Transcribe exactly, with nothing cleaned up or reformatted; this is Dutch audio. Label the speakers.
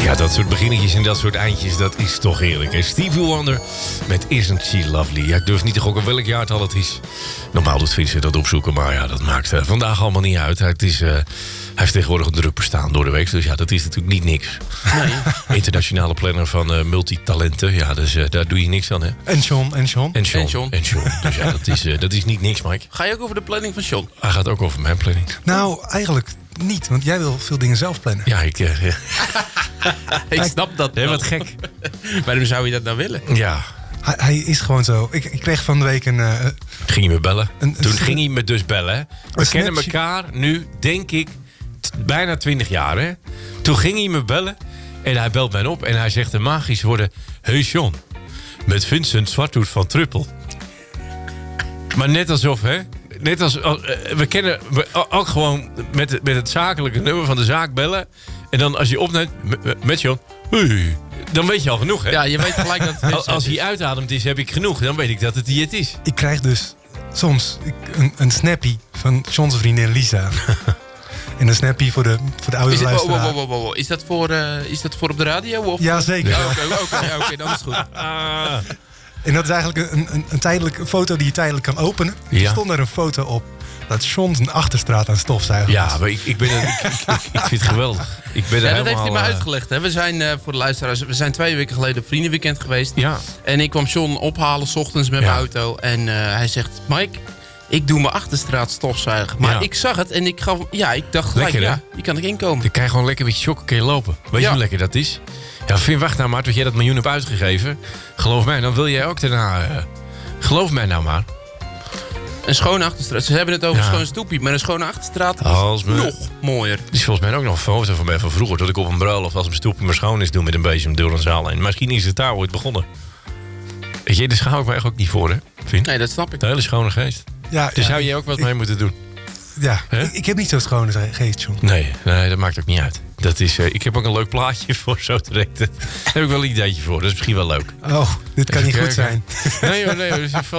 Speaker 1: Ja, dat soort beginnetjes en dat soort eindjes, dat is toch heerlijk. Hè? Stevie Wonder met Isn't She Lovely. Ja, ik durf niet te gokken welk jaartal het is. Normaal doet Vincent dat opzoeken, maar ja, dat maakt uh, vandaag allemaal niet uit. Het is, uh, hij heeft tegenwoordig een druk bestaan door de week, dus ja, dat is natuurlijk niet niks. Nee. Internationale planner van uh, multitalenten, ja, dus uh, daar doe je niks aan, hè.
Speaker 2: En John, en John.
Speaker 1: En John,
Speaker 3: en John.
Speaker 1: En John. Dus ja, dat is, uh, dat is niet niks, Mike.
Speaker 3: Ga je ook over de planning van John?
Speaker 1: Hij gaat ook over mijn planning.
Speaker 2: Nou, eigenlijk niet, want jij wil veel dingen zelf plannen.
Speaker 1: Ja, ik... Uh, ja.
Speaker 3: Ik snap dat.
Speaker 1: Hé, wat gek.
Speaker 3: Waarom zou je dat nou willen?
Speaker 1: Ja.
Speaker 2: Hij, hij is gewoon zo. Ik, ik kreeg van de week een... Uh,
Speaker 1: ging hij me bellen?
Speaker 2: Een,
Speaker 1: Toen
Speaker 2: een,
Speaker 1: ging hij me dus bellen. Hè? We kennen
Speaker 2: snapje.
Speaker 1: elkaar nu, denk ik, t- bijna twintig jaar. Hè? Toen ging hij me bellen en hij belt mij op en hij zegt de magische woorden: Hey John, met Vincent Zwarthoed van Truppel. Maar net alsof, hè? Net als, als we kennen we, ook gewoon met, het- met het zakelijke nummer van de zaak bellen. En dan als je opneemt met- met John, hey, dan weet je al genoeg, hè?
Speaker 3: Ja, je weet gelijk dat het
Speaker 1: Als,
Speaker 3: Vincent
Speaker 1: als hij
Speaker 3: is.
Speaker 1: uitademt is, heb ik genoeg. Dan weet ik dat het die het is.
Speaker 2: ik krijg dus soms een, een snappy van John's vriendin Lisa. En een snappy voor de, voor de oude
Speaker 3: Is, het, wow,
Speaker 2: luisteraar.
Speaker 3: wow, wow, wow. Is, dat voor, uh, is dat voor op de radio? Of?
Speaker 2: Ja, zeker.
Speaker 3: Oh, Oké, oké, oké, dan is het goed.
Speaker 1: Ah.
Speaker 2: En dat is eigenlijk een, een, een, tijdelijk, een foto die je tijdelijk kan openen.
Speaker 1: Ja.
Speaker 2: Er stond er een foto op dat John zijn achterstraat aan stofzuigen was.
Speaker 1: Ja, maar ik, ik, ben, er- ik, ik, ik, ik vind het geweldig. Ik ben er
Speaker 3: Ja, dat heeft hij
Speaker 1: helemaal,
Speaker 3: me
Speaker 1: eh,
Speaker 3: uitgelegd. Hè. We zijn uh, voor de luisteraars, we zijn twee weken geleden op vriendenweekend geweest.
Speaker 1: Ja.
Speaker 3: En ik kwam John ophalen 's ochtends met
Speaker 1: Ja.
Speaker 3: mijn auto. En uh, hij zegt, Mike, ik doe mijn achterstraat stofzuigen. Maar
Speaker 1: Ja.
Speaker 3: ik zag het en ik gaf, ja, ik dacht gelijk,
Speaker 1: Lekker, hè?
Speaker 3: ja, hier kan ik inkomen.
Speaker 1: Dan kan je gewoon lekker met je sokken kun je lopen. Weet je
Speaker 3: Ja.
Speaker 1: hoe lekker dat is? Ja, Vin, wacht nou maar tot jij dat miljoen hebt uitgegeven. Geloof mij, dan wil jij ook daarna... Uh, geloof mij nou maar.
Speaker 3: Een schone achterstraat. Ze hebben het over
Speaker 1: Ja.
Speaker 3: een schone stoepie, maar een schone achterstraat is
Speaker 1: Als me...
Speaker 3: nog mooier.
Speaker 1: Het is volgens mij ook nog een foto van mij van vroeger. Dat ik op een bruiloft als mijn stoepje maar schoon is doe met een bezem door een zaal heen. Misschien is het daar ooit begonnen. Weet je, daar schaam ik mij eigenlijk ook niet voor, hè? Vin?
Speaker 3: Nee, dat snap ik.
Speaker 1: De hele schone geest.
Speaker 2: Ja,
Speaker 1: Dus
Speaker 2: ja,
Speaker 1: zou je ook wat
Speaker 2: ik,
Speaker 1: mee moeten doen.
Speaker 2: Ja,
Speaker 1: Hè?
Speaker 2: ik, ik heb niet zo'n schone geest, John.
Speaker 1: Nee, nee, dat maakt ook niet uit. Dat is, uh, ik heb ook een leuk plaatje voor zo direct. Daar heb ik wel een ideetje voor. Dat is misschien wel leuk.
Speaker 2: Oh, dit kan
Speaker 1: Even
Speaker 2: niet goed
Speaker 1: kijken.
Speaker 2: zijn.
Speaker 1: Nee, hoor, nee, hoor, dat is